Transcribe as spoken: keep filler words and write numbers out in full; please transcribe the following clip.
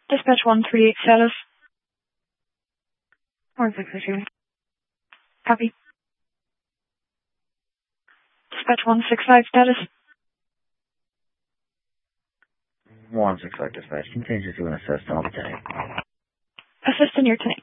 Dispatch one three eight status. one six two. Copy. Dispatch one six five status. one six five dispatch. Continue to do an assist on the tank. Assist in your tank.